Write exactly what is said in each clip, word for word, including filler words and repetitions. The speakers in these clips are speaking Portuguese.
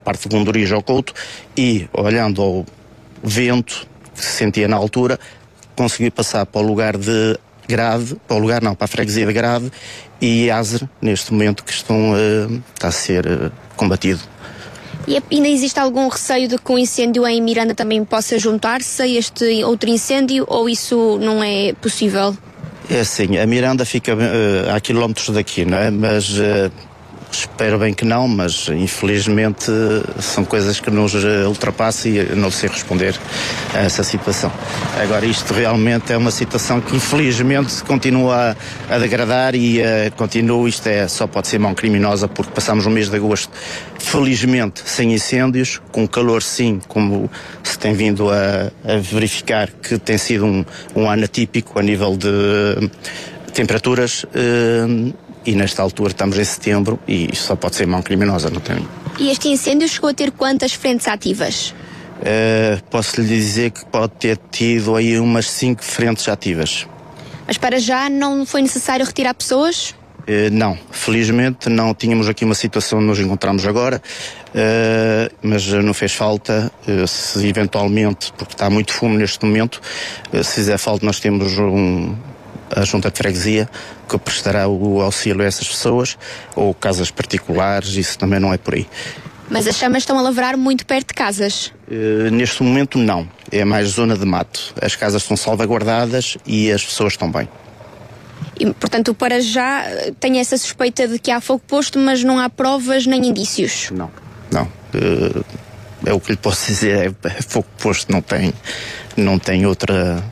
parte do Gondorijo ao Couto, e olhando ao vento que se sentia na altura, consegui passar para o lugar de Grade, para o lugar não, para a freguesia de Grade e Azer, neste momento que estão, uh, está a ser uh, combatido. E ainda existe algum receio de que um incêndio em Miranda também possa juntar-se a este outro incêndio, ou isso não é possível? É assim, a Miranda fica uh, a quilómetros daqui, não é? Mas uh, espero bem que não, mas infelizmente uh, são coisas que nos uh, ultrapassam e não sei responder a essa situação. Agora, isto realmente é uma situação que infelizmente continua a, a degradar e uh, continua, isto é, só pode ser mão criminosa, porque passamos o mês de agosto felizmente sem incêndios, com calor sim, como se tem vindo a, a verificar que tem sido um, um ano atípico a nível de temperaturas, uh, e nesta altura estamos em setembro e isto só pode ser mão criminosa, não tem. E este incêndio chegou a ter quantas frentes ativas? Uh, posso lhe dizer que pode ter tido aí umas cinco frentes ativas. Mas para já não foi necessário retirar pessoas? Uh, não, felizmente não tínhamos aqui uma situação onde nos encontramos agora, uh, mas não fez falta, uh, se eventualmente, porque está muito fumo neste momento, uh, se fizer falta nós temos um, a junta de freguesia que prestará o auxílio a essas pessoas, ou casas particulares, isso também não é por aí. Mas as chamas estão a lavrar muito perto de casas? Uh, neste momento não, é mais zona de mato, as casas estão salvaguardadas e as pessoas estão bem. E, portanto, para já tenho essa suspeita de que há fogo posto, mas não há provas nem indícios? Não, não. Uh, é o que lhe posso dizer, é, é fogo posto, não tem, não tem outra,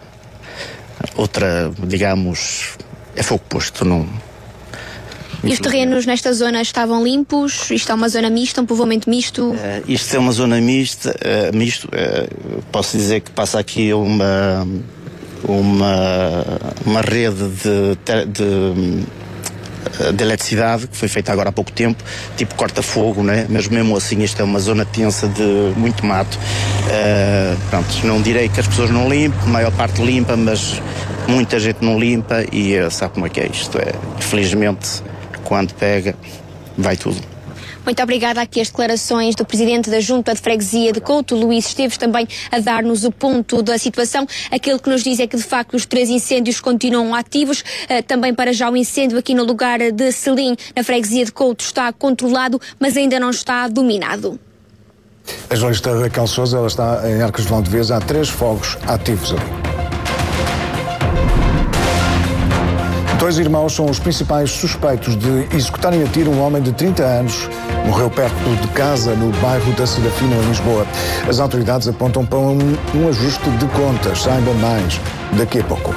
outra, digamos, é fogo posto, não... E os terrenos nesta zona estavam limpos? Isto é uma zona mista, um povoamento misto? Uh, isto é uma zona mista, uh, misto, uh, posso dizer que passa aqui uma... uma, uma rede de, de, de eletricidade que foi feita agora há pouco tempo, tipo corta-fogo, né? Mas mesmo assim isto é uma zona tensa de muito mato. Uh, pronto, não direi que as pessoas não limpam, a maior parte limpa, mas muita gente não limpa e uh, sabe como é que é isto. É, infelizmente, quando pega, vai tudo. Muito obrigada aqui as declarações do Presidente da Junta de Freguesia de Couto, Luís Esteves, também a dar-nos o ponto da situação. Aquilo que nos diz é que, de facto, os três incêndios continuam ativos. Uh, também para já o incêndio aqui no lugar de Selim, na Freguesia de Couto, está controlado, mas ainda não está dominado. A jornalista Raquel Sousa, ela está em Arcos de Valdevez, há três fogos ativos ali. Dois irmãos são os principais suspeitos de executarem a tiro um homem de trinta anos. Morreu perto de casa, no bairro da Serafina, em Lisboa. As autoridades apontam para um, um ajuste de contas. Saiba mais daqui a pouco.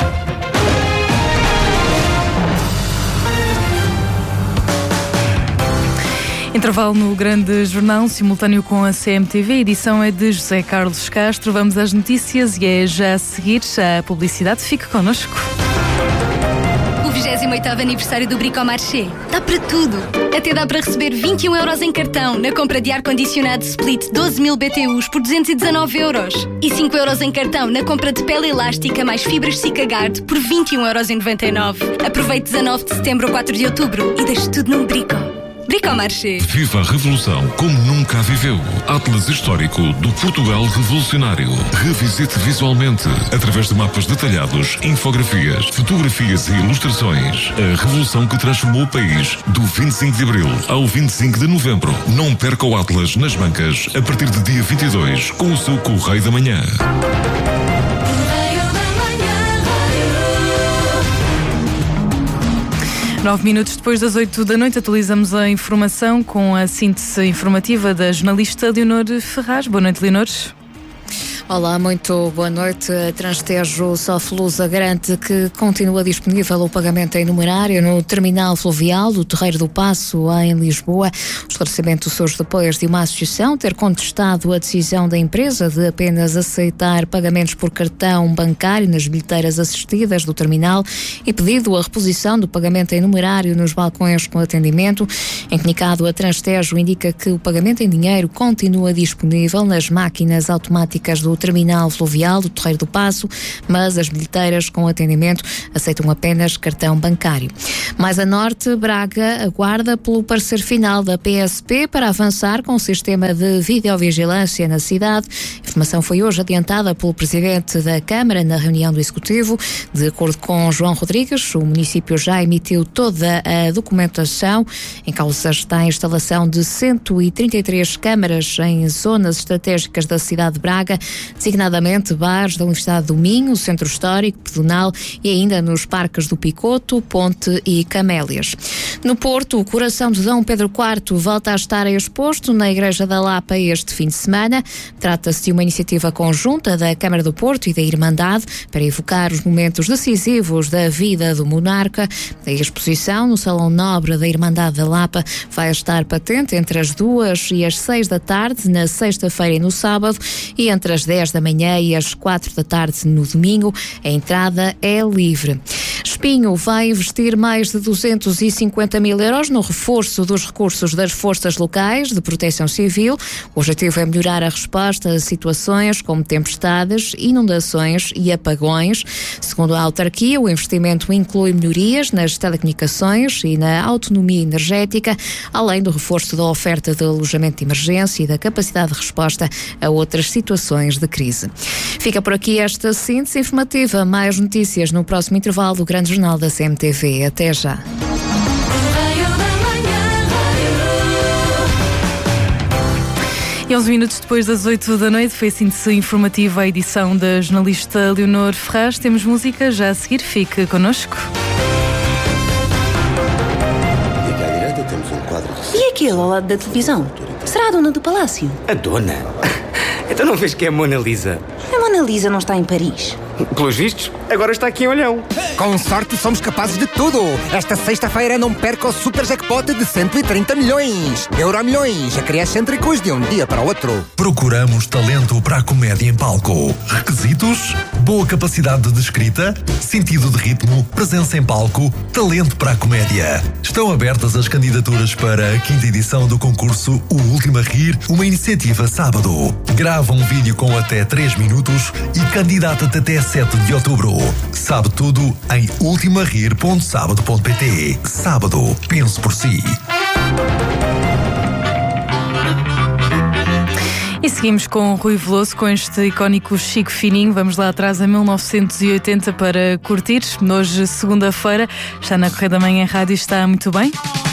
Intervalo no Grande Jornal, simultâneo com a C M T V. A edição é de José Carlos Castro. Vamos às notícias e é já a seguir a publicidade. Fique connosco. vigésimo oitavo aniversário do Bricomarché. Dá para tudo. Até dá para receber vinte e um euros em cartão na compra de ar-condicionado Split doze mil B T Us por duzentos e dezanove euros. E cinco euros em cartão na compra de pele elástica mais fibras Sikagard por vinte e um euros e noventa e nove. Aproveite dezanove de setembro a quatro de outubro e deixe tudo num Brico. Bricomarché. Viva a revolução como nunca a viveu. Atlas histórico do Portugal revolucionário. Revisite visualmente, através de mapas detalhados, infografias, fotografias e ilustrações, a revolução que transformou o país do vinte e cinco de abril ao vinte e cinco de novembro. Não perca o Atlas nas bancas a partir de dia vinte e dois com o seu Correio da Manhã. Nove minutos depois das oito da noite, atualizamos a informação com a síntese informativa da jornalista Leonor Ferraz. Boa noite, Leonor. Olá, muito boa noite. A Transtejo Soflusa garante que continua disponível o pagamento em numerário no terminal fluvial do Terreiro do Paço, em Lisboa. O esclarecimento surge depois de uma associação ter contestado a decisão da empresa de apenas aceitar pagamentos por cartão bancário nas bilheteiras assistidas do terminal e pedido a reposição do pagamento em numerário nos balcões com atendimento. Em comunicado, a Transtejo indica que o pagamento em dinheiro continua disponível nas máquinas automáticas do terminal fluvial do Terreiro do Paço, mas as bilheteiras com atendimento aceitam apenas cartão bancário. Mais a norte, Braga aguarda pelo parecer final da P S P para avançar com o sistema de videovigilância na cidade. A informação foi hoje adiantada pelo Presidente da Câmara na reunião do Executivo. De acordo com João Rodrigues, o município já emitiu toda a documentação. Em causa está a instalação de cento e trinta e três câmaras em zonas estratégicas da cidade de Braga, designadamente bares da Universidade do Minho, o Centro Histórico, Pedonal e ainda nos parques do Picoto, Ponte e Camélias. No Porto, o coração de Dom Pedro quarto volta a estar exposto na Igreja da Lapa este fim de semana. Trata-se de uma iniciativa conjunta da Câmara do Porto e da Irmandade para evocar os momentos decisivos da vida do monarca. A exposição no Salão Nobre da Irmandade da Lapa vai estar patente entre as duas e as seis da tarde, na sexta-feira e no sábado, e entre as dez da manhã e as quatro da tarde no domingo. A entrada é livre. Espinho vai investir mais de duzentos e cinquenta mil euros no reforço dos recursos das forças locais de proteção civil. O objetivo é melhorar a resposta a situações como tempestades, inundações e apagões. Segundo a autarquia, o investimento inclui melhorias nas telecomunicações e na autonomia energética, além do reforço da oferta de alojamento de emergência e da capacidade de resposta a outras situações de crise. Fica por aqui esta síntese informativa. Mais notícias no próximo intervalo do Grande Jornal da C M T V. Até já. E onze minutos depois das oito da noite foi síntese informativa a edição da jornalista Leonor Ferraz. Temos música já a seguir, fique connosco. E aqui à direita temos um quadro de... E aquele ao lado da televisão? Será a dona do palácio? A dona? Então não vês que é a Mona Lisa? A Mona Lisa não está em Paris. Pelos vistos, agora está aqui em Olhão. Com sorte somos capazes de tudo. Esta sexta-feira não perca o super jackpot de cento e trinta milhões. Euromilhões, excêntricos de um dia para o outro. Procuramos talento para a comédia em palco. Requisitos? Boa capacidade de escrita, sentido de ritmo, presença em palco, talento para a comédia. Estão abertas as candidaturas para a quinta edição do concurso O Último a Rir, uma iniciativa sábado. Grava um vídeo com até três minutos e candidata-te até sete de outubro. Sabe tudo em ultima rir ponto sábado ponto pt. Sábado, pense por si. E seguimos com Rui Veloso, com este icónico Chico Fininho. Vamos lá atrás a mil novecentos e oitenta para curtir. Hoje, segunda-feira, está na Correia da Manhã Rádio. Está muito bem?